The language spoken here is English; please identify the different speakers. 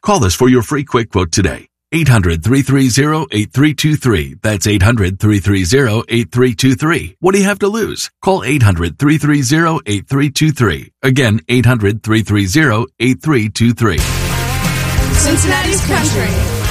Speaker 1: Call us for your free quick quote today. 800-330-8323. That's 800-330-8323. What do you have to lose? Call 800-330-8323. Again, 800-330-8323.
Speaker 2: Cincinnati's Country.